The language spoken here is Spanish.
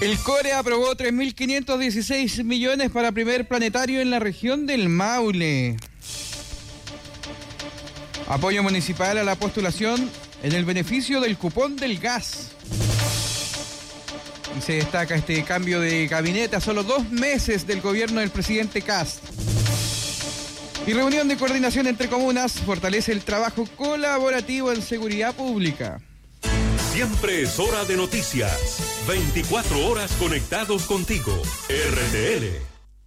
El CORE aprobó 3.516 millones para primer planetario en la región del Maule. Apoyo municipal a la postulación en el beneficio del cupón del gas. Y se destaca este cambio de gabinete a solo 2 meses del gobierno del presidente Kast. Y reunión de coordinación entre comunas fortalece el trabajo colaborativo en seguridad pública. Siempre es hora de noticias. 24 horas conectados contigo. RTL.